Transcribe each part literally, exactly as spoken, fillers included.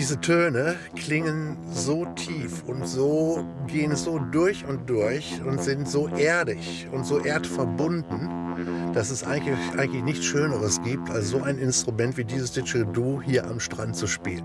Diese Töne klingen so tief und so, gehen so durch und durch und sind so erdig und so erdverbunden, dass es eigentlich, eigentlich nichts Schöneres gibt, als so ein Instrument wie dieses Didgeridoo hier am Strand zu spielen.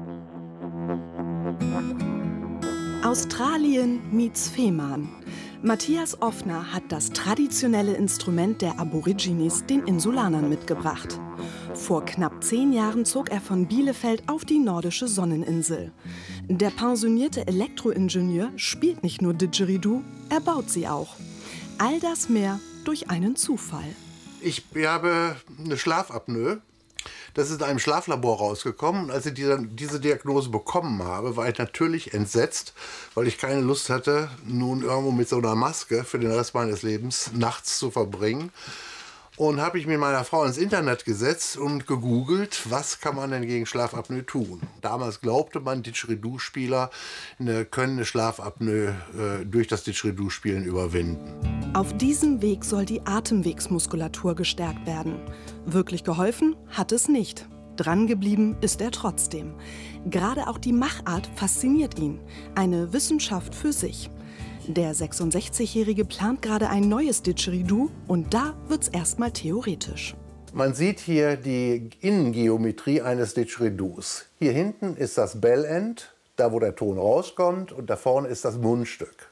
Australien meets Fehmarn. Matthias Offner hat das traditionelle Instrument der Aborigines den Insulanern mitgebracht. Vor knapp zehn Jahren zog er von Bielefeld auf die nordische Sonneninsel. Der pensionierte Elektroingenieur spielt nicht nur Didgeridoo, er baut sie auch. All das mehr durch einen Zufall. Ich habe eine Schlafapnoe. Das ist in einem Schlaflabor rausgekommen. Und als ich diese, diese Diagnose bekommen habe, war ich natürlich entsetzt, weil ich keine Lust hatte, nun irgendwo mit so einer Maske für den Rest meines Lebens nachts zu verbringen. Und habe ich mit meiner Frau ins Internet gesetzt und gegoogelt, was kann man denn gegen Schlafapnoe tun. Damals glaubte man, Didgeridoo-Spieler können eine Schlafapnoe äh, durch das Didgeridoo-Spielen überwinden. Auf diesem Weg soll die Atemwegsmuskulatur gestärkt werden. Wirklich geholfen hat es nicht. Drangeblieben ist er trotzdem. Gerade auch die Machart fasziniert ihn. Eine Wissenschaft für sich. Der sechsundsechzigjährige plant gerade ein neues Didgeridoo und da wird's erstmal theoretisch. Man sieht hier die Innengeometrie eines Didgeridoos. Hier hinten ist das Bellend, da wo der Ton rauskommt, und da vorne ist das Mundstück.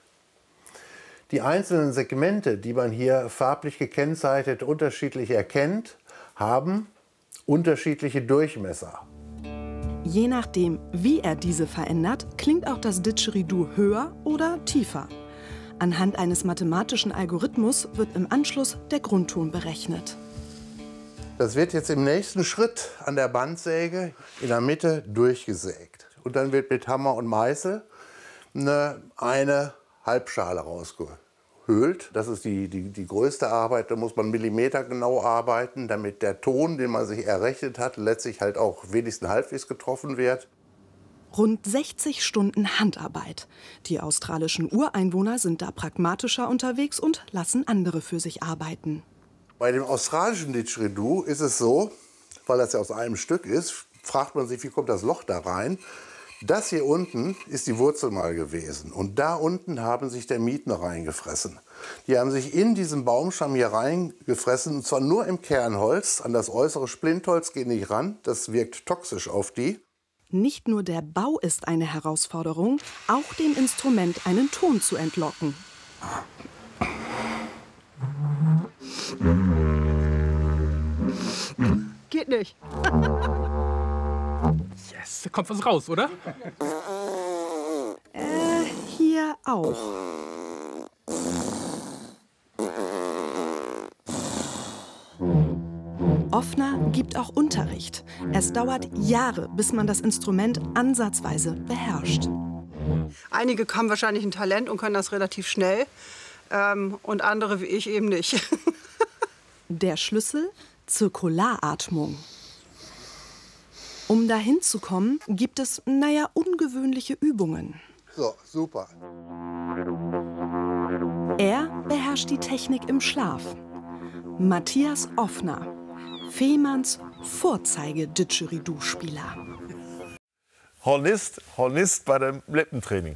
Die einzelnen Segmente, die man hier farblich gekennzeichnet unterschiedlich erkennt, haben unterschiedliche Durchmesser. Je nachdem, wie er diese verändert, klingt auch das Didgeridoo höher oder tiefer. Anhand eines mathematischen Algorithmus wird im Anschluss der Grundton berechnet. Das wird jetzt im nächsten Schritt an der Bandsäge in der Mitte durchgesägt. Und dann wird mit Hammer und Meißel eine, eine Halbschale rausgehöhlt. Das ist die, die, die größte Arbeit. Da muss man millimetergenau arbeiten, damit der Ton, den man sich errechnet hat, letztlich halt auch wenigstens halbwegs getroffen wird. Rund sechzig Stunden Handarbeit. Die australischen Ureinwohner sind da pragmatischer unterwegs und lassen andere für sich arbeiten. Bei dem australischen Didgeridoo ist es so, weil das ja aus einem Stück ist, fragt man sich, wie kommt das Loch da rein? Das hier unten ist die Wurzel mal gewesen. Und da unten haben sich Termiten reingefressen. Die haben sich in diesen Baumstamm hier reingefressen, und zwar nur im Kernholz. An das äußere Splintholz geht nicht ran, das wirkt toxisch auf die. Nicht nur der Bau ist eine Herausforderung, auch dem Instrument einen Ton zu entlocken. Geht nicht. Yes, da kommt was raus, oder? Äh, hier auch. Offner gibt auch Unterricht. Es dauert Jahre, bis man das Instrument ansatzweise beherrscht. Einige haben wahrscheinlich ein Talent und können das relativ schnell. Ähm, und andere wie ich eben nicht. Der Schlüssel? Zirkularatmung. Um dahin zu kommen, gibt es, naja, ungewöhnliche Übungen. So, super. Er beherrscht die Technik im Schlaf. Matthias Offner, Fehmarns Vorzeige-Didgeridoo-Spieler. Hornist, Hornist bei dem Lippentraining.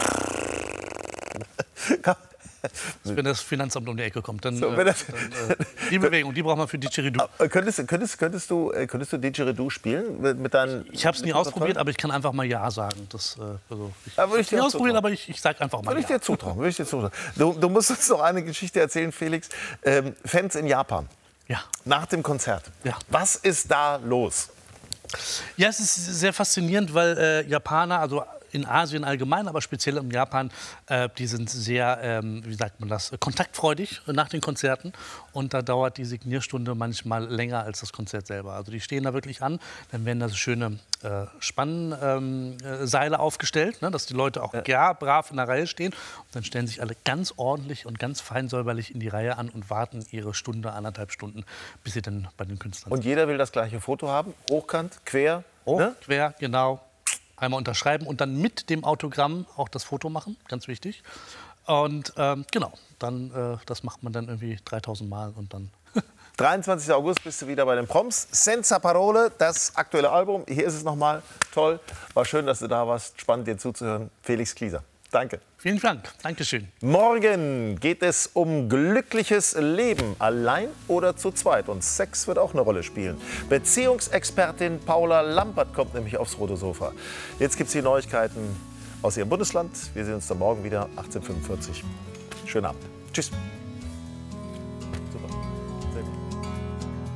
Wenn das Finanzamt um die Ecke kommt, dann, So, äh, wenn das- dann äh, die Bewegung, die braucht man für Didgeridoo. Könntest, könntest, könntest, du, äh, könntest du Didgeridoo spielen mit, mit deinen... Ich habe es nie mit ausprobiert, aber ich kann einfach mal Ja sagen. Das, äh, also ich Aber habe ich es nie dir auch ausprobiert, zutrauen. aber ich, ich sage einfach mal Würde ich Ja. dir zutrauen. Würde ich dir zutrauen. Du, du musst uns noch eine Geschichte erzählen, Felix. Ähm, Fans in Japan. Ja. Nach dem Konzert. Ja. Was ist da los? Ja, es ist sehr faszinierend, weil äh, Japaner, also in Asien allgemein, aber speziell in Japan, äh, die sind sehr, ähm, wie sagt man das, kontaktfreudig nach den Konzerten. Und da dauert die Signierstunde manchmal länger als das Konzert selber. Also die stehen da wirklich an, dann werden da so schöne äh, Spannseile ähm, äh, Seile aufgestellt, ne, dass die Leute auch ja, brav in der Reihe stehen. Und dann stellen sich alle ganz ordentlich und ganz fein säuberlich in die Reihe an und warten ihre Stunde, anderthalb Stunden, bis sie dann bei den Künstlern Und jeder will das gleiche Foto haben? Hochkant, quer? Hoch, ne? quer, genau. Einmal unterschreiben und dann mit dem Autogramm auch das Foto machen, ganz wichtig. Und ähm, genau, dann, äh, das macht man dann irgendwie dreitausend Mal und dann dreiundzwanzigsten August bist du wieder bei den Proms. Senza Parole, das aktuelle Album. Hier ist es nochmal. Toll. War schön, dass du da warst. Spannend, dir zuzuhören. Felix Klieser. Danke. Vielen Dank. Dankeschön. Morgen geht es um glückliches Leben. Allein oder zu zweit. Und Sex wird auch eine Rolle spielen. Beziehungsexpertin Paula Lampert kommt nämlich aufs rote Sofa. Jetzt gibt es die Neuigkeiten aus ihrem Bundesland. Wir sehen uns dann morgen wieder, achtzehn Uhr fünfundvierzig. Schönen Abend. Tschüss.